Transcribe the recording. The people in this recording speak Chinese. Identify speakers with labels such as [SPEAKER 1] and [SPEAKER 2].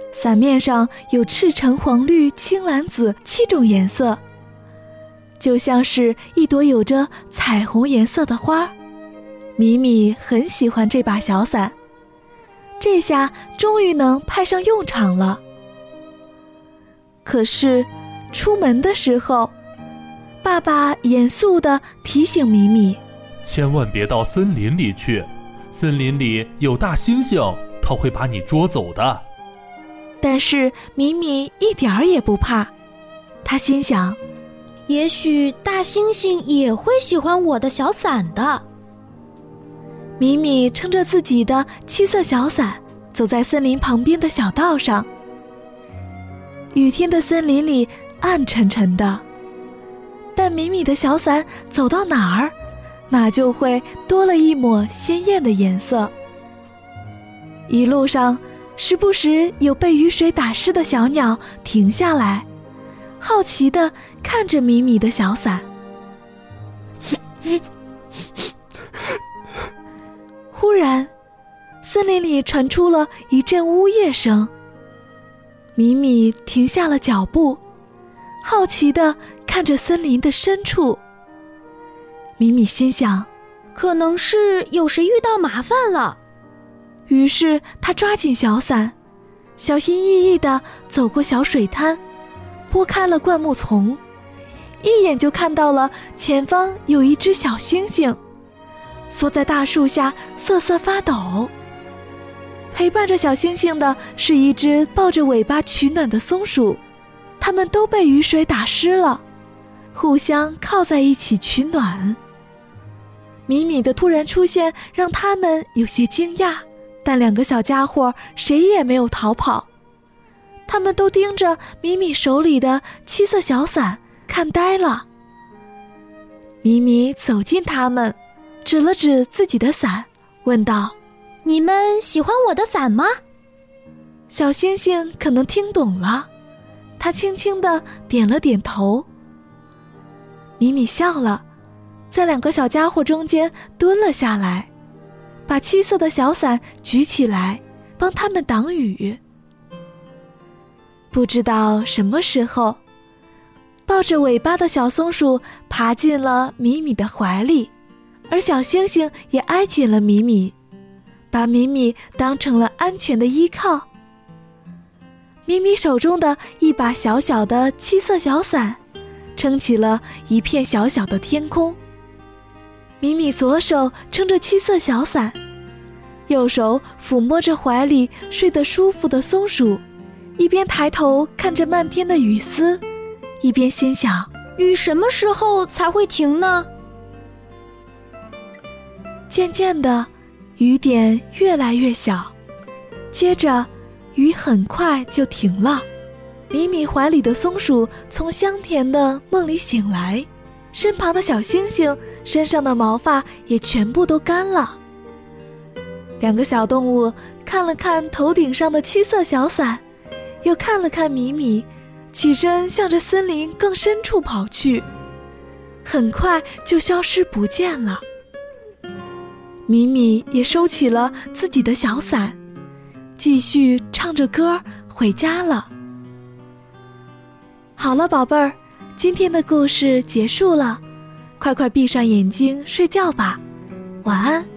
[SPEAKER 1] 伞面上有赤橙黄绿青蓝紫7种颜色，就像是一朵有着彩虹颜色的花。米米很喜欢这把小伞，这下终于能派上用场了。可是出门的时候，爸爸严肃地提醒米米，
[SPEAKER 2] 千万别到森林里去，森林里有大猩猩，它会把你捉走的。
[SPEAKER 1] 但是米米一点儿也不怕，他心想，
[SPEAKER 3] 也许大猩猩也会喜欢我的小伞的。
[SPEAKER 1] 米米撑着自己的7色小伞，走在森林旁边的小道上。雨天的森林里暗沉沉的，但米米的小伞走到哪儿，哪就会多了一抹鲜艳的颜色。一路上，时不时有被雨水打湿的小鸟停下来，好奇地看着米米的小伞。忽然，森林里传出了一阵呜咽声。米米停下了脚步，好奇地看着森林的深处。米米心想，
[SPEAKER 3] 可能是有谁遇到麻烦了。
[SPEAKER 1] 于是他抓紧小伞，小心翼翼地走过小水滩，拨开了灌木丛，一眼就看到了前方有一只小猩猩，缩在大树下瑟瑟发抖。陪伴着小猩猩的是一只抱着尾巴取暖的松鼠，它们都被雨水打湿了，互相靠在一起取暖。米米的突然出现让他们有些惊讶，但2个小家伙谁也没有逃跑，他们都盯着米米手里的7色小伞看呆了。米米走近他们，指了指自己的伞，问道，
[SPEAKER 3] 你们喜欢我的伞吗？
[SPEAKER 1] 小猩猩可能听懂了，他轻轻地点了点头。米米笑了，在2个小家伙中间蹲了下来，把7色的小伞举起来，帮他们挡雨。不知道什么时候，抱着尾巴的小松鼠爬进了米米的怀里，而小猩猩也挨紧了米米，把米米当成了安全的依靠。米米手中的一把小小的7色小伞，撑起了一片小小的天空。米米左手撑着7色小伞，右手抚摸着怀里睡得舒服的松鼠，一边抬头看着漫天的雨丝，一边心想，
[SPEAKER 3] 雨什么时候才会停呢？
[SPEAKER 1] 渐渐的，雨点越来越小，接着雨很快就停了。米米怀里的松鼠从香甜的梦里醒来，身旁的小猩猩身上的毛发也全部都干了。2个小动物看了看头顶上的7色小伞，又看了看米米，起身向着森林更深处跑去，很快就消失不见了。米米也收起了自己的小伞，继续唱着歌回家了。好了，宝贝儿，今天的故事结束了，快快闭上眼睛睡觉吧，晚安。